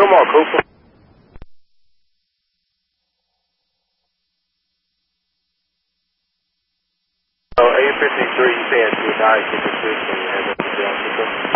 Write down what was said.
come on, Cooper. Oh, 853, you said you died in the system.